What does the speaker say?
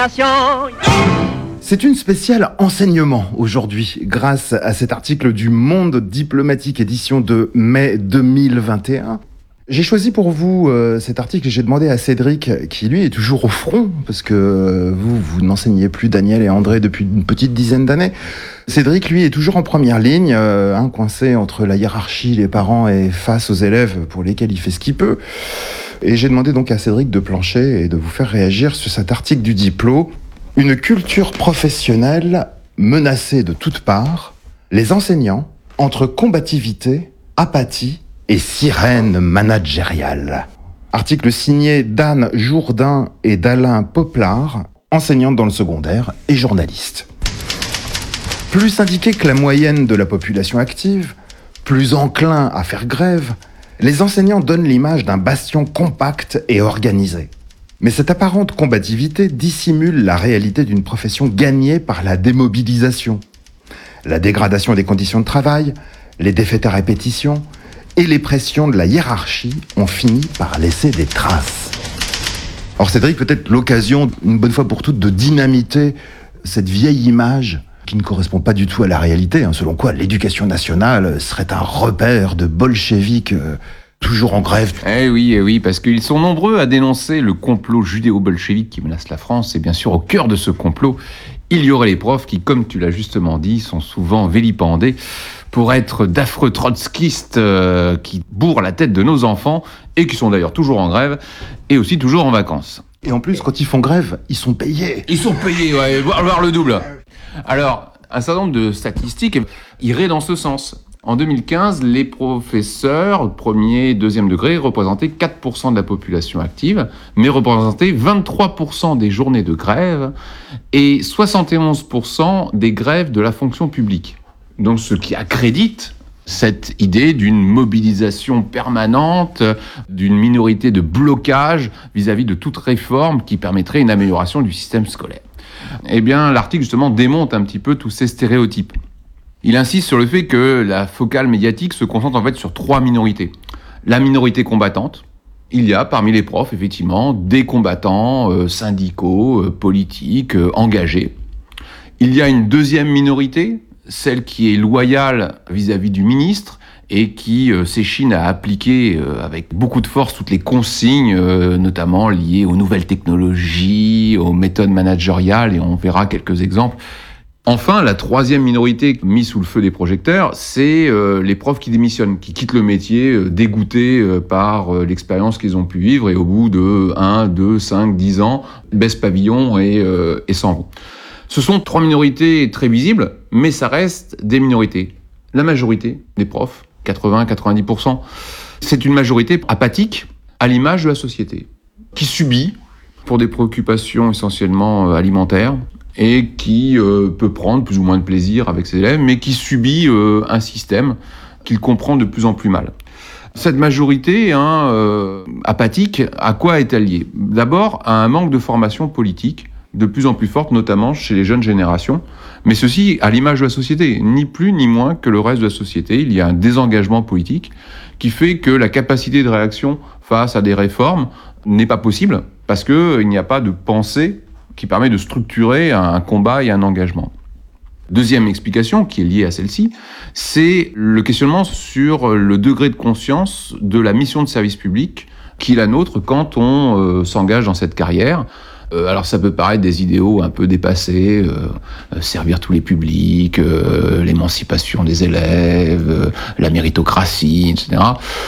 C'est une spéciale enseignement aujourd'hui, grâce à cet article du Monde diplomatique, édition de mai 2021. J'ai choisi pour vous cet article et j'ai demandé à Cédric, qui lui est toujours au front, parce que vous n'enseignez plus Daniel et André depuis une petite dizaine d'années. Cédric, lui, est toujours en première ligne, coincé entre la hiérarchie, les parents et face aux élèves pour lesquels il fait ce qu'il peut. Et j'ai demandé donc à Cédric de plancher et de vous faire réagir sur cet article du Diplo. Une culture professionnelle menacée de toutes parts, les enseignants entre combativité, apathie et sirène managériale. Article signé d'Anne Jourdain et d'Alain Poplard, enseignante dans le secondaire et journaliste. Plus syndiqués que la moyenne de la population active, plus enclins à faire grève, les enseignants donnent l'image d'un bastion compact et organisé. Mais cette apparente combativité dissimule la réalité d'une profession gagnée par la démobilisation. La dégradation des conditions de travail, les défaites à répétition et les pressions de la hiérarchie ont fini par laisser des traces. Alors Cédric, peut-être l'occasion, une bonne fois pour toutes, de dynamiter cette vieille image qui ne correspond pas du tout à la réalité, selon quoi l'éducation nationale serait un repère de bolcheviques toujours en grève. Eh oui, parce qu'ils sont nombreux à dénoncer le complot judéo-bolchevique qui menace la France. Et bien sûr, au cœur de ce complot, il y aurait les profs qui, comme tu l'as justement dit, sont souvent vilipendés pour être d'affreux trotskistes qui bourrent la tête de nos enfants et qui sont d'ailleurs toujours en grève et aussi toujours en vacances. Et en plus, quand ils font grève, ils sont payés. Ils sont payés, ouais, voire le double. Alors, un certain nombre de statistiques iraient dans ce sens. En 2015, les professeurs, premier et deuxième degré, représentaient 4% de la population active, mais représentaient 23% des journées de grève et 71% des grèves de la fonction publique. Donc, ce qui accrédite cette idée d'une mobilisation permanente, d'une minorité de blocage vis-à-vis de toute réforme qui permettrait une amélioration du système scolaire. Eh bien, l'article, justement, démonte un petit peu tous ces stéréotypes. Il insiste sur le fait que la focale médiatique se concentre en fait sur 3 minorités. La minorité combattante. Il y a parmi les profs, effectivement, des combattants syndicaux, politiques, engagés. Il y a une deuxième minorité, celle qui est loyale vis-à-vis du ministre et qui s'échine à appliquer avec beaucoup de force toutes les consignes, notamment liées aux nouvelles technologies, aux méthodes managériales, et on verra quelques exemples. Enfin, la troisième minorité mise sous le feu des projecteurs, c'est les profs qui démissionnent, qui quittent le métier dégoûtés par l'expérience qu'ils ont pu vivre et au bout de 1, 2, 5, 10 ans, baissent pavillon et s'en vont. Ce sont 3 minorités très visibles, mais ça reste des minorités. La majorité des profs, 80-90%, c'est une majorité apathique à l'image de la société, qui subit pour des préoccupations essentiellement alimentaires, et qui peut prendre plus ou moins de plaisir avec ses élèves, mais qui subit un système qu'il comprend de plus en plus mal. Cette majorité apathique, à quoi est-elle liée ? D'abord, à un manque de formation politique, de plus en plus forte, notamment chez les jeunes générations, mais ceci à l'image de la société, ni plus ni moins que le reste de la société. Il y a un désengagement politique qui fait que la capacité de réaction face à des réformes n'est pas possible, parce qu'il n'y a pas de pensée qui permet de structurer un combat et un engagement. Deuxième explication, qui est liée à celle-ci, c'est le questionnement sur le degré de conscience de la mission de service public qui est la nôtre quand on s'engage dans cette carrière. Alors ça peut paraître des idéaux un peu dépassés, servir tous les publics, l'émancipation des élèves, la méritocratie, etc.